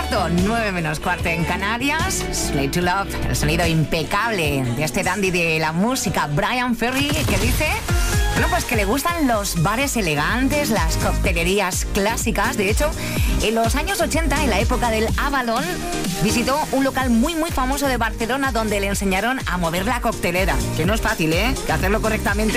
cuarto, 9 menos cuarto en Canarias. Slave to Love, el sonido impecable de este dandy de la música, Bryan Ferry, que dice... Bueno, pues que le gustan los bares elegantes, las coctelerías clásicas. De hecho, en los años 80, en la época del Avalon, visitó un local muy famoso de Barcelona donde le enseñaron a mover la coctelera. Que no es fácil, ¿eh? Que hacerlo correctamente